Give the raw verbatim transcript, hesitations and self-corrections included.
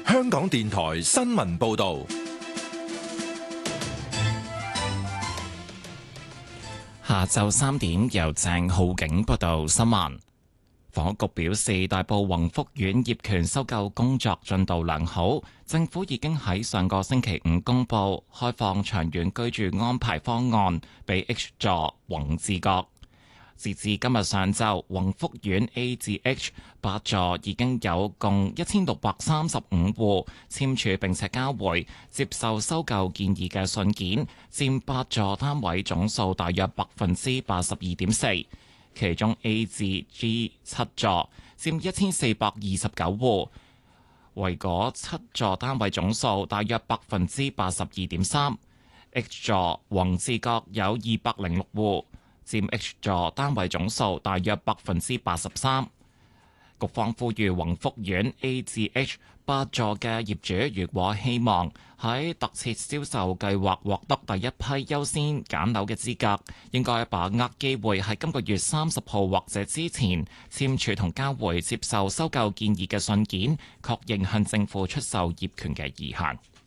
香港電台新聞報道。 下晝三點，由鄭浩景報道新聞。房屋局表示，大埔宏福苑業權收購工作進度良好，政府已經喺上個星期五公布開放長遠居住安排方案俾 H 座宏志閣。截至今日上晝，宏福苑 A 至 H 八座已經有共一千六百三十五戶簽署並且交回接受收購建議嘅信件，佔八座單位總數大約百分之八十二點四。其中 A 至 G 七座佔一千四百二十九戶，為嗰七座單位總數大約百分之八十二點三。H 座宏志閣有二百零六戶，佔 H 座單位總數大約百分之八十三。局方呼籲宏福苑 A 至 H 八座嘅業主，如果希望喺特設銷售計劃獲得第一批優先揀樓嘅資格，應該把握機會喺今個月三十號或者之前簽署同交回接受收購建議嘅信件，確認向政府出售業權嘅意向。